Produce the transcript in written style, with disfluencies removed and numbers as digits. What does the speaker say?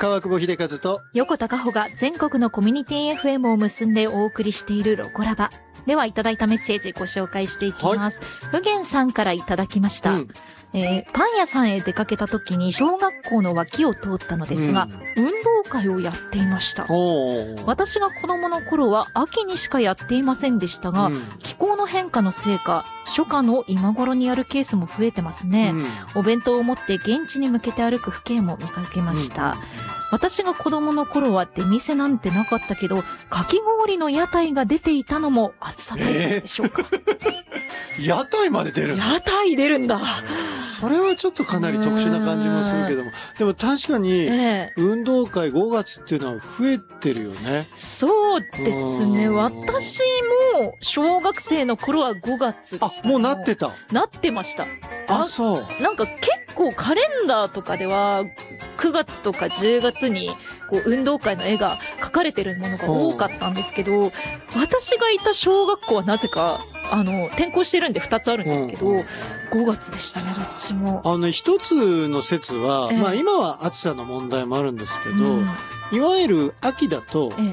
川久保秀和と横田香穂が全国のコミュニティ FM を結んでお送りしているロコラバでは、いただいたメッセージご紹介していきます。ふげんさんからいただきました。パン屋さんへ出かけた時に小学校の脇を通ったのですが、運動会をやっていました。私が子供の頃は秋にしかやっていませんでしたが、気候の変化のせいか初夏の今頃にやるケースも増えてますね。お弁当を持って現地に向けて歩く風景も見かけました。私が子供の頃は出店なんてなかったけど、かき氷の屋台が出ていたのも暑さ対策でしょうか。 屋台まで出る。 屋台出るんだ。 それはちょっとかなり特殊な感じもするけども、でも確かに運動会5月っていうのは増えてるよね。 そうですね。私も小学生の頃は5月でした。 もうなってた。 なってました。 そう。 なんか結構カレンダーとかでは9月とか10月にこう運動会の絵が描かれてるものが多かったんですけど、私がいた小学校はなぜか転校してるんで2つあるんですけど、5月でしたね、どっちも。 一つの説は、まあ今は暑さの問題もあるんですけど、いわゆる秋だと